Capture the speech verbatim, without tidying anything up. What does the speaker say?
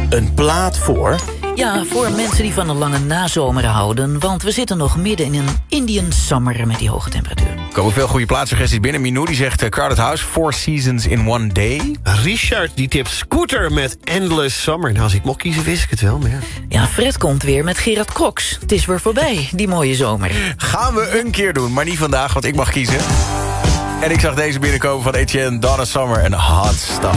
Een plaat voor... Ja, voor mensen die van een lange nazomer houden... want we zitten nog midden in een Indian summer met die hoge temperatuur. Er komen veel goede plaatsuggesties binnen. Minou die zegt uh, Crowded House, Four Seasons in One Day. Richard die tipt Scooter met Endless Summer. Nou, als ik mocht kiezen, wist ik het wel, maar ja. Ja, Fred komt weer met Gerard Cox. Het is weer voorbij, die mooie zomer. Gaan we een keer doen, maar niet vandaag, want ik mag kiezen. En ik zag deze binnenkomen van Etienne, Donna Summer en Hot Stuff.